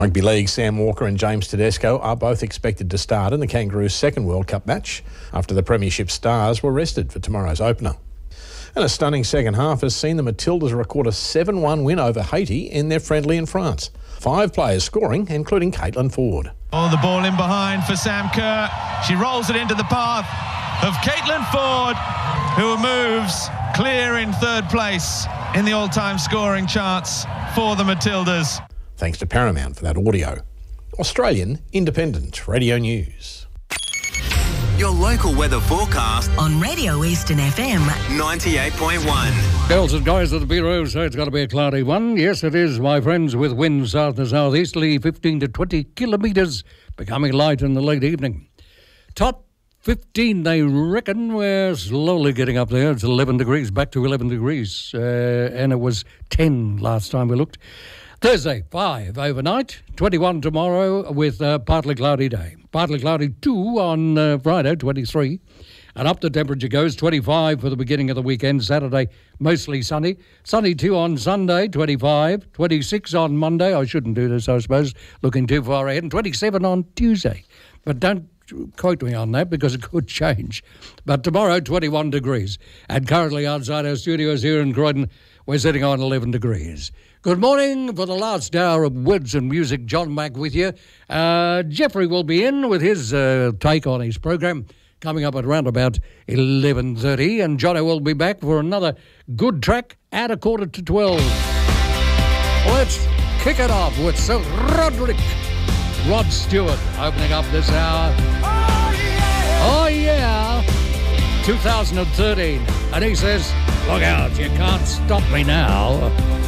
Rugby League, Sam Walker and James Tedesco are both expected to start in the Kangaroos' second World Cup match after the Premiership stars were rested for tomorrow's opener. And a stunning second half has seen the Matildas record a 7-1 win over Haiti in their friendly in France. 5 players scoring, including Caitlin Ford. Oh, the ball in behind for Sam Kerr. She rolls it into the path of Caitlin Ford, who moves clear in third place in the all-time scoring charts for the Matildas. Thanks to Paramount for that audio. Australian Independent Radio News. Your local weather forecast on Radio Eastern FM 98.1. Girls and guys at the Bureau say it's got to be a cloudy one. Yes, it is, my friends, with winds south to southeasterly 15 to 20 kilometres, becoming light in the late evening. Top 15, they reckon. We're slowly getting up there. It's 11 degrees, back to 11 degrees. And it was 10 last time we looked. Thursday, 5 overnight, 21 tomorrow with a partly cloudy day. Partly cloudy 2 on Friday, 23. And up the temperature goes, 25 for the beginning of the weekend. Saturday, mostly sunny. Sunny 2 on Sunday, 25. 26 on Monday. I shouldn't do this, I suppose, looking too far ahead. And 27 on Tuesday. But don't quote me on that because it could change. But tomorrow, 21 degrees. And currently outside our studios here in Croydon, we're sitting on 11 degrees. Good morning. For the last hour of words and music, John Mack with you. Jeffrey will be in with his take on his program coming up at around about 11:30. And Johnny will be back for another good track at 11:45. Let's kick it off with Sir Rod Stewart opening up this hour. Oh, yeah. 2013. And he says, look out, you can't stop me now.